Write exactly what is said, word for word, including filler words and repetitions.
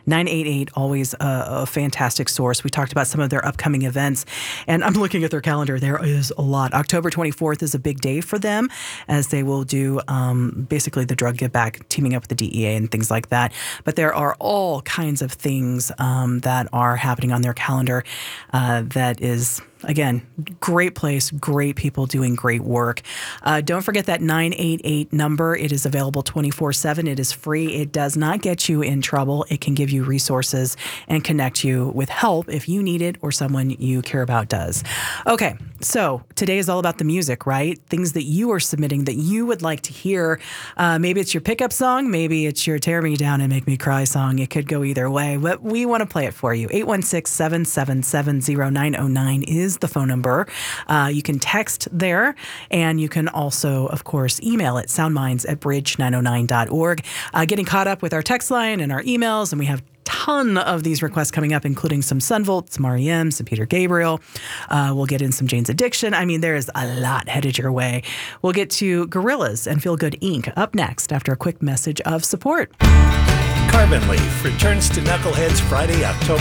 nine eight eight, always a, a fantastic source. We talked about some of their upcoming events, and I'm looking at their calendar. There is a lot. October twenty-fourth is a big day for them, as they will do um, basically the drug give back, teaming up with the D E A and things like that. But there are all kinds of things um, that are happening on their calendar uh, that is, again, great place, great people doing great work. Uh, don't forget that nine eight eight number. It is available twenty-four seven. It is free. It does not get you in trouble. It can give you resources and connect you with help if you need it or someone you care about does. Okay, so today is all about the music, right? Things that you are submitting that you would like to hear. Uh, maybe it's your pickup song. Maybe it's your tear me down and make me cry song. It could go either way, but we want to play it for you. eight one six, seven seven seven, zero nine zero nine is the phone number. Uh, you can text there, and you can also, of course, email at soundminds at bridge nine oh nine dot org. Uh, getting caught up with our text line and our emails, and we have ton of these requests coming up, including some Sunvolt, some R E M, some Peter Gabriel. Uh, we'll get in some Jane's Addiction. I mean, there's a lot headed your way. We'll get to Gorillaz and Feel Good Incorporated up next after a quick message of support. Carbon Leaf returns to Knuckleheads Friday, October